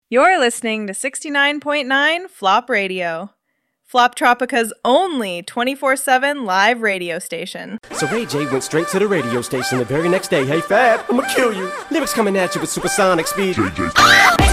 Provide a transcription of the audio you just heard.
You're listening to 69.9 Flop Radio, Flop Tropica's only 24/7 live radio station. So Ray J went straight to the radio station the very next day. Hey Fab, I'ma kill you. Lyrics coming at you with supersonic speed.